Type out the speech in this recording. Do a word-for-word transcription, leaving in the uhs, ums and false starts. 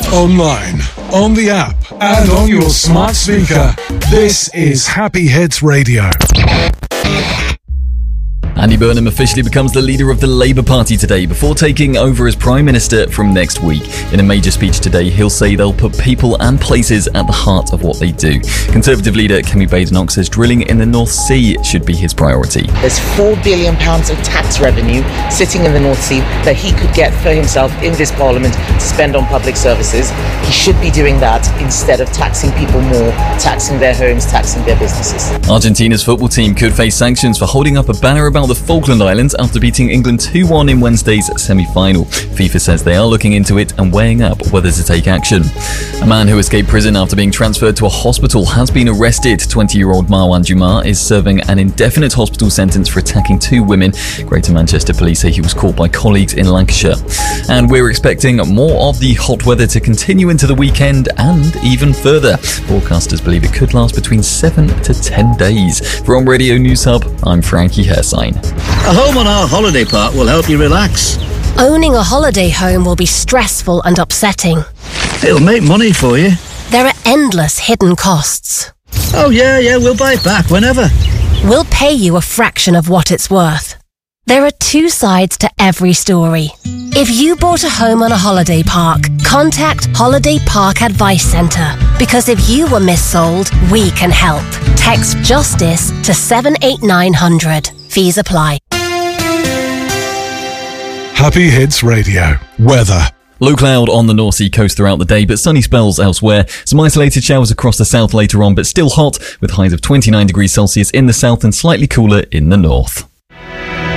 Online, on the app, and on your smart speaker. This is Happy Hits Radio. Andy Burnham officially becomes the leader of the Labour Party today before taking over as Prime Minister from next week. In a major speech today, he'll say they'll put people and places at the heart of what they do. Conservative leader Kemi Badenoch says drilling in the North Sea should be his priority. There's four billion pounds of tax revenue sitting in the North Sea that he could get for himself in this Parliament to spend on public services. He should be doing that instead of taxing people more, taxing their homes, taxing their businesses. Argentina's football team could face sanctions for holding up a banner about the Falkland Islands after beating England two one in Wednesday's semi-final. FIFA says they are looking into it and weighing up whether to take action. A man who escaped prison after being transferred to a hospital has been arrested. twenty-year-old Marwan Jumar is serving an indefinite hospital sentence for attacking two women. Greater Manchester Police say he was caught by colleagues in Lancashire. And we're expecting more of the hot weather to continue into the weekend and even further. Forecasters believe it could last between seven to ten days. From Radio News Hub, I'm Frankie Hersign. A home on our holiday park will help you relax. Owning a holiday home will be stressful and upsetting. It'll make money for you. There are endless hidden costs. Oh yeah, yeah, we'll buy it back whenever. We'll pay you a fraction of what it's worth. There are two sides to every story. If you bought a home on a holiday park, contact Holiday Park Advice Centre, because if you were missold, we can help. Text JUSTICE to seven eight nine hundred. Fees apply. Happy Hits Radio. Weather. Low cloud on the North Sea coast throughout the day, but sunny spells elsewhere. Some isolated showers across the south later on, but still hot, with highs of twenty-nine degrees Celsius in the south and slightly cooler in the north.